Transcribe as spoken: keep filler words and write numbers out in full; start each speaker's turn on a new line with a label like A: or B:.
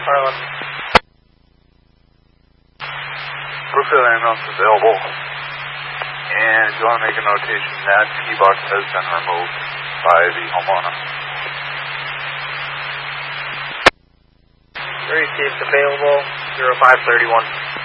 A: Harlan.
B: Brookfield ambulance available. And if you want to make a notation, that key box has been removed by the homeowner.
A: Received available, zero five thirty-one.